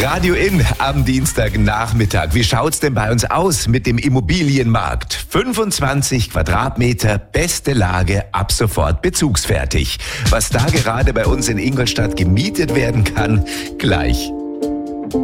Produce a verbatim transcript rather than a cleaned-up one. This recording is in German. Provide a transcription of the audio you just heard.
Radio In am Dienstagnachmittag. Wie schaut's denn bei uns aus mit dem Immobilienmarkt? fünfundzwanzig Quadratmeter, beste Lage, ab sofort bezugsfertig. Was da gerade bei uns in Ingolstadt gemietet werden kann, gleich.